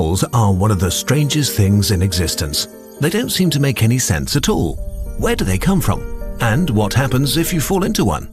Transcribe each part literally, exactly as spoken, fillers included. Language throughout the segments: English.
Holes are one of the strangest things in existence. They don't seem to make any sense at all. Where do they come from? And what happens if you fall into one?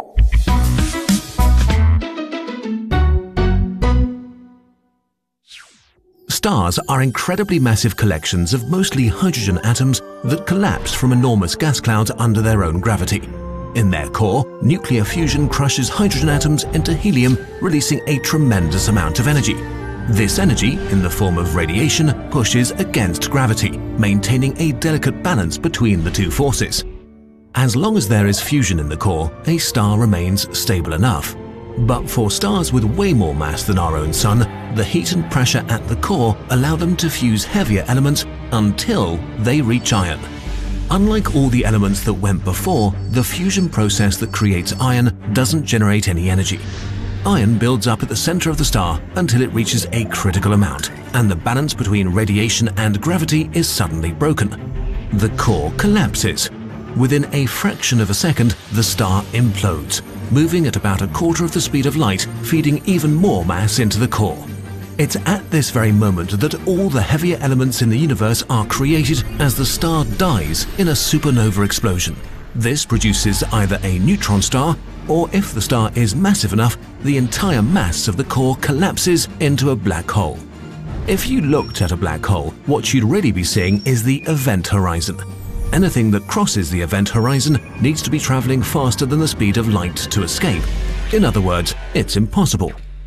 Stars are incredibly massive collections of mostly hydrogen atoms that collapse from enormous gas clouds under their own gravity. In their core, nuclear fusion crushes hydrogen atoms into helium, releasing a tremendous amount of energy. This energy, in the form of radiation, pushes against gravity, maintaining a delicate balance between the two forces. As long as there is fusion in the core, a star remains stable enough. But for stars with way more mass than our own Sun, the heat and pressure at the core allow them to fuse heavier elements until they reach iron. Unlike all the elements that went before, the fusion process that creates iron doesn't generate any energy. Iron builds up at the center of the star until it reaches a critical amount, and the balance between radiation and gravity is suddenly broken. The core collapses. Within a fraction of a second, the star implodes, moving at about a quarter of the speed of light, feeding even more mass into the core. It's at this very moment that all the heavier elements in the universe are created as the star dies in a supernova explosion. This produces either a neutron star, or if the star is massive enough, the entire mass of the core collapses into a black hole. If you looked at a black hole, what you'd really be seeing is the event horizon. Anything that crosses the event horizon needs to be traveling faster than the speed of light to escape. In other words, it's impossible.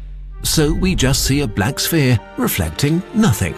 So we just see a black sphere reflecting nothing.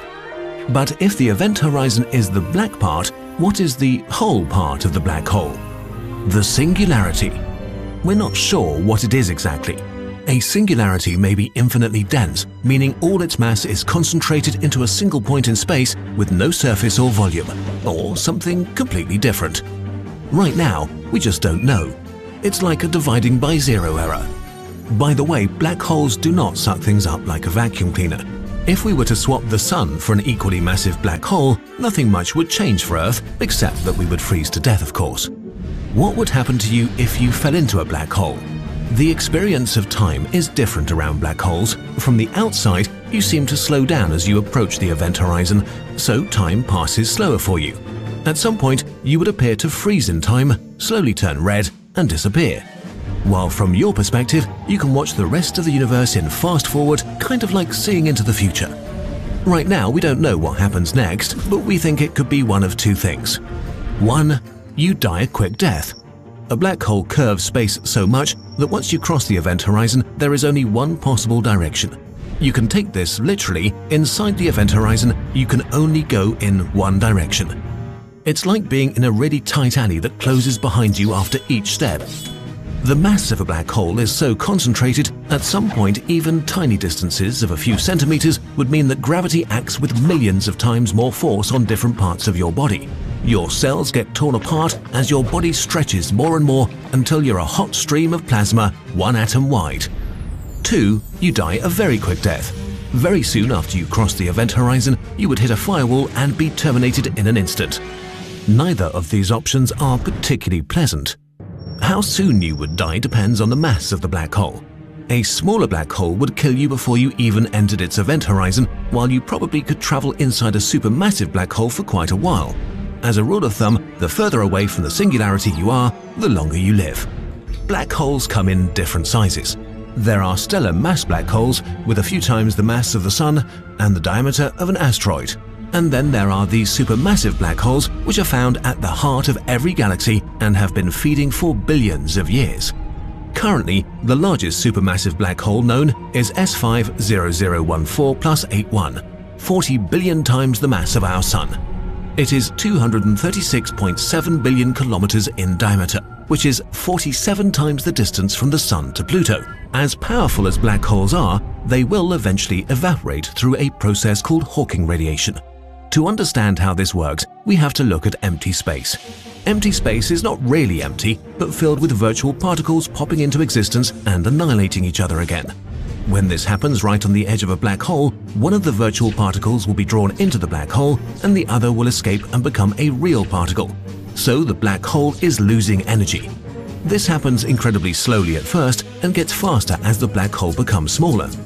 But if the event horizon is the black part, what is the whole part of the black hole? The singularity. We're not sure what it is exactly. A singularity may be infinitely dense, meaning all its mass is concentrated into a single point in space with no surface or volume, or something completely different. Right now, we just don't know. It's like a dividing by zero error. By the way, black holes do not suck things up like a vacuum cleaner. If we were to swap the Sun for an equally massive black hole, nothing much would change for Earth, except that we would freeze to death, of course. What would happen to you if you fell into a black hole? The experience of time is different around black holes. From the outside, you seem to slow down as you approach the event horizon, so time passes slower for you. At some point, you would appear to freeze in time, slowly turn red, and disappear. While from your perspective, you can watch the rest of the universe in fast forward, kind of like seeing into the future. Right now, we don't know what happens next, but we think it could be one of two things. One, you die a quick death. A black hole curves space so much that once you cross the event horizon, there is only one possible direction. You can take this literally. Inside the event horizon, you can only go in one direction. It's like being in a really tight alley that closes behind you after each step. The mass of a black hole is so concentrated, at some point even tiny distances of a few centimeters would mean that gravity acts with millions of times more force on different parts of your body. Your cells get torn apart as your body stretches more and more until you're a hot stream of plasma, one atom wide. Two, you die a very quick death. Very soon after you cross the event horizon, you would hit a firewall and be terminated in an instant. Neither of these options are particularly pleasant. How soon you would die depends on the mass of the black hole. A smaller black hole would kill you before you even entered its event horizon, while you probably could travel inside a supermassive black hole for quite a while. As a rule of thumb, the further away from the singularity you are, the longer you live. Black holes come in different sizes. There are stellar mass black holes with a few times the mass of the Sun and the diameter of an asteroid. And then there are these supermassive black holes which are found at the heart of every galaxy and have been feeding for billions of years. Currently, the largest supermassive black hole known is S five zero zero one four plus eighty-one, forty billion times the mass of our Sun. It is two hundred thirty-six point seven billion kilometers in diameter, which is forty-seven times the distance from the Sun to Pluto. As powerful as black holes are, they will eventually evaporate through a process called Hawking radiation. To understand how this works, we have to look at empty space. Empty space is not really empty, but filled with virtual particles popping into existence and annihilating each other again. When this happens right on the edge of a black hole, one of the virtual particles will be drawn into the black hole and the other will escape and become a real particle. So the black hole is losing energy. This happens incredibly slowly at first and gets faster as the black hole becomes smaller.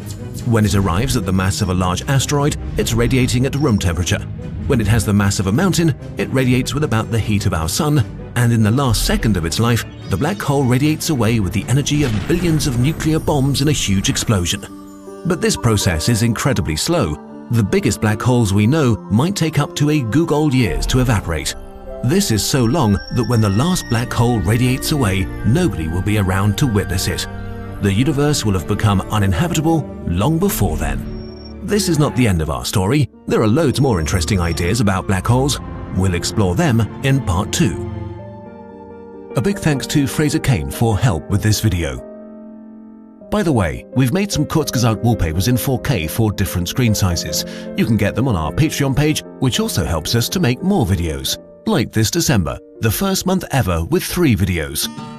When it arrives at the mass of a large asteroid, it's radiating at room temperature. When it has the mass of a mountain, it radiates with about the heat of our Sun, and in the last second of its life, the black hole radiates away with the energy of billions of nuclear bombs in a huge explosion. But this process is incredibly slow. The biggest black holes we know might take up to a googol years to evaporate. This is so long that when the last black hole radiates away, nobody will be around to witness it. The universe will have become uninhabitable long before then. This is not the end of our story. There are loads more interesting ideas about black holes. We'll explore them in part two. A big thanks to Fraser Cain for help with this video. By the way, we've made some Kurzgesagt wallpapers in four K for different screen sizes. You can get them on our Patreon page, which also helps us to make more videos. Like this December, the first month ever with three videos.